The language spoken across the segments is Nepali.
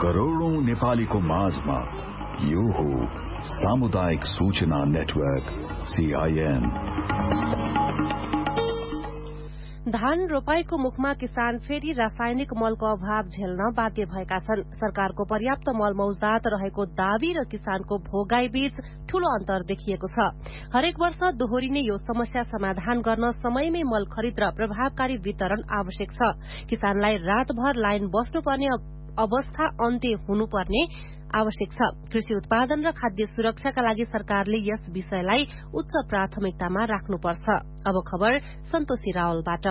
करोडौं नेपालीको माझमा यो हो सामुदायिक सूचना नेटवर्क CIN। धान रोपाईको मुखमा किसान फेरि रासायनिक मलको अभाव झेल्न बाध्य भएका छन्। सरकारको पर्याप्त मल मौजात रहेको दावी र किसानको भोगाई बीच ठूलो अन्तर देखिएको छ। हरेक वर्ष दोहोरिने यो समस्या समाधान गर्न समयमै मल खरिद र प्रभावकारी वितरण आवश्यक छ। किसानलाई रातभर लाइन बस्नुपर्ने अवस्था अन्त्य हुनुपर्ने आवश्यक छ। कृषि उत्पादन र खाद्य सुरक्षाका लागि सरकारले यस विषयलाई उच्च प्राथमिकतामा राख्नुपर्छ। अब खबर सन्तोषी रावलबाट।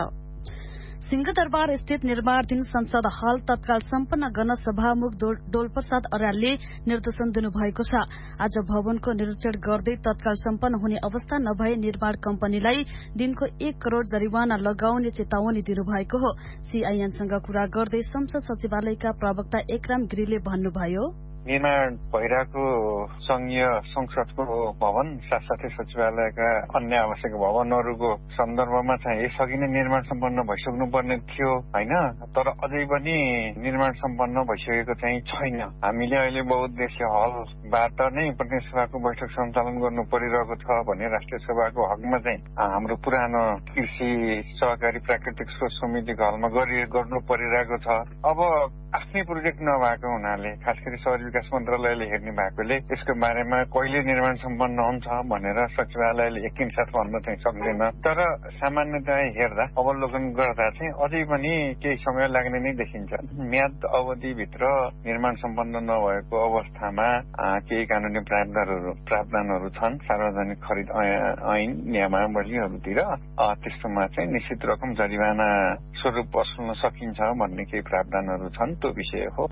सिंहदरबार स्थित निर्माणाधीन संसद हल तत्काल सम्पन्न गर्न सभामुख डोलप्रसाद अर्यालले निर्देशन दिनुभएको छ। आज भवनको निरीक्षण गर्दै तत्काल सम्पन्न हुने अवस्था नभए निर्माण कम्पनीलाई दिनको 1 करोड़ जरिवाना लगाउने चेतावनी दिनुभएको हो। CINसँग कुरा गर्दै संसद सचिवालयका प्रवक्ता एकराम गिरीले भन्नुभयो, निर्माण भइरहेको संघीय संसदको भवन साथसाथै सचिवालयका अन्य आवश्यक भवनहरूको सन्दर्भमा चाहिँ यसअघि नै निर्माण सम्पन्न भइसक्नु पर्ने थियो हैन, तर अझै पनि निर्माण सम्पन्न भइसकेको चाहिँ छैन। हामीले अहिले बहुउद्देश्य हलबाट नै प्रतिनिधि सभाको बैठक सञ्चालन गर्नु परिरहेको छ भने राष्ट्रिय सभाको हकमा चाहिँ हाम्रो पुरानो कृषि सहकारी प्राकृतिक स्रोत समितिको हलमा गर्नु परिरहेको छ। अब आफ्नै प्रोजेक्ट नभएको हुनाले खास गरी शहरी विकास मन्त्रालयले हेर्ने भएकोले यसको बारेमा कहिले निर्माण सम्पन्न हुन्छ भनेर सचिवालयले एकैसाथ भन्न चाहिँ सक्दैन। तर सामान्यतया हेर्दा अवलोकन गर्दा चाहिँ अझै पनि केही समय लाग्ने नै देखिन्छ। म्याद अवधिभित्र निर्माण सम्पन्न नभएको अवस्थामा केही कानूनी प्रावधानहरू छन् सार्वजनिक खरिद ऐन नियमावलीहरूतिर, त्यस्तोमा चाहिँ निश्चित रकम जरिवाना स्वरूप वसुल्न सकिन्छ भन्ने केही प्रावधानहरू छन्। त्यो विषय हो।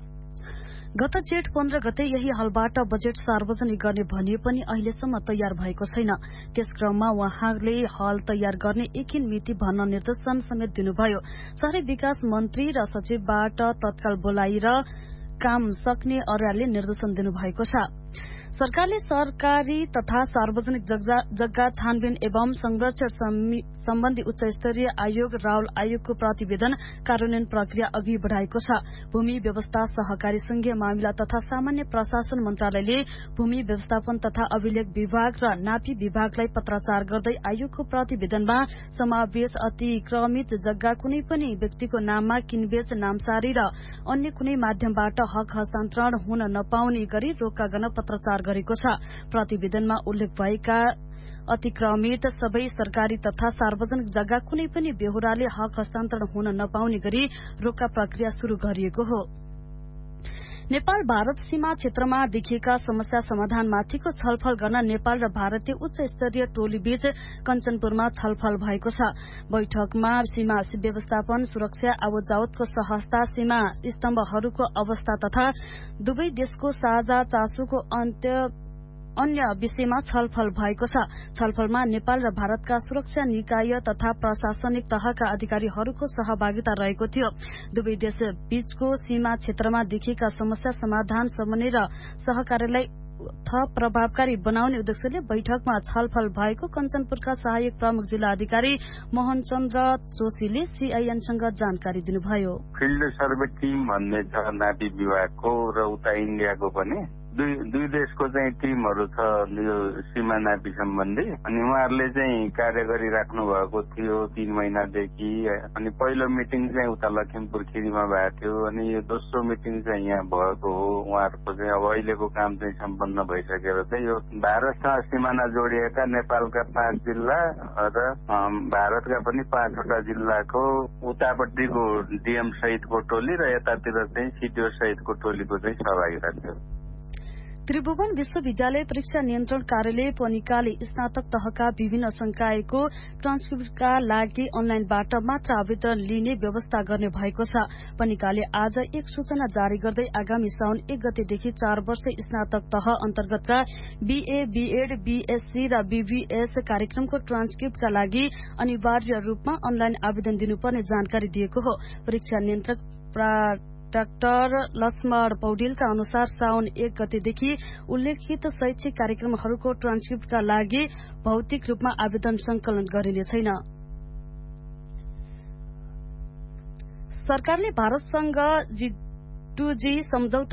गत जेठ 15 गते यही हलबाट बजेट सार्वजनिक गर्ने भनिए पनि अहिलेसम्म तयार भएको छैन। त्यस क्रममा उहाँले हल तयार गर्ने एकिन मिति भन्न निर्देशन समेत दिनुभयो। शहरी विकास मन्त्री र सचिवबाट तत्काल बोलाएर काम सक्ने अर्यालले निर्देशन दिनुभएको छ। सरकारले सरकारी तथा सार्वजनिक जग्गा छानबिन एवं संरक्षण सम्बन्धी उच्च स्तरीय आयोग राहुल आयोगको प्रतिवेदन कार्यान्वयन प्रक्रिया अघि बढ़ाएको छ। भूमि व्यवस्था सहकारी संघीय मामिला तथा सामान्य प्रशासन मन्त्रालयले भूमि व्यवस्थापन तथा अभिलेख विभाग र नापी विभागलाई पत्राचार गर्दै आयोगको प्रतिवेदनमा समावेश अतिक्रमित जग्गा कुनै पनि व्यक्तिको नाममा किनबेच नामसारी र अन्य कुनै माध्यमबाट हक हस्तान्तरण हुन नपाउने गरी रोका गर्न पत्राचार गरेको छ। प्रतिवेदनमा उल्लेख भएका अतिक्रमित सबै सरकारी तथा सार्वजनिक जग्गा कुनै पनि बेहोराले हक हस्तान्तरण हुन नपाउने गरी रोका प्रक्रिया शुरू गरिएको हो। नेपाल भारत सीमा क्षेत्रमा देखिएका समस्या समाधानमाथिको छलफल गर्न नेपाल र भारतीय उच्च स्तरीय टोली बीच कञ्चनपुरमा छलफल भएको छ। बैठकमा सीमा व्यवस्थापन, सुरक्षा, आवतजावतको सहजता, सीमा स्तम्भहरूको अवस्था तथा दुवै देशको साझा चासोको अन्य विषयमा छलफल भएको छ। छलफलमा नेपाल र भारतका सुरक्षा निकाय तथा प्रशासनिक तहका अधिकारीहरूको सहभागिता रहेको थियो। दुवै देश बीचको सीमा क्षेत्रमा देखिएका समस्या समाधान, समन्वय र सहकार्यलाई थप प्रभावकारी बनाउने उद्देश्यले बैठकमा छलफल भएको कञ्चनपुरका सहायक प्रमुख जिल्ला अधिकारी मोहन चन्द्र जोशीले CINसँग जानकारी दिनुभयो। फिल्ड सर्वे टिम भन्ने छ नापी विभागको र उता इन्डियाको पनि दुई देशको चाहिँ टिमहरू छ यो सीमा नापी सम्बन्धी। अनि उहाँहरूले चाहिँ कार्य गरिराख्नु भएको थियो 3 महिनादेखि। अनि पहिलो मिटिङ चाहिँ उता लखिमपुर खिरीमा भएको थियो। अनि यो दोस्रो मिटिङ चाहिँ यहाँ भएको हो। उहाँहरूको चाहिँ अब अहिलेको काम चाहिँ सम्पन्न भइसकेर चाहिँ यो भारतसँग सिमाना जोडिएका नेपालका 5 जिल्ला र भारतका पनि 5वटा जिल्लाको उतापट्टिको DM सहितको टोली र यतातिर चाहिँ CDO सहितको टोलीको चाहिँ सहभागिता थियो। त्रिभुवन विश्वविद्यालय परीक्षा नियन्त्रण कार्यालय पनिकाले स्नातक तहका विभिन्न संकायको ट्रान्सक्रिप्टका लागि अनलाइनबाट मात्र आवेदन लिने व्यवस्था गर्ने भएको छ। पनिकाले आज एक सूचना जारी गर्दै आगामी साउन 1 गतेदेखि 4 वर्ष स्नातक तह अन्तर्गतका BA, BEd, BSc र BBS कार्यक्रमको ट्रान्सक्रिप्टका लागि अनिवार्य रूपमा अनलाइन आवेदन दिनुपर्ने जानकारी दिएको हो। परीक्षा नियन्त्रक डाक्टर लक्ष्मण पौडेलका अनुसार साउन 1 गतेदेखि उल्लेखित शैक्षिक कार्यक्रमहरूको ट्रान्सक्रिप्टका लागि भौतिक रूपमा आवेदन संकलन गरिने छैन। सरकारले भारतसँग G2G सम्झौता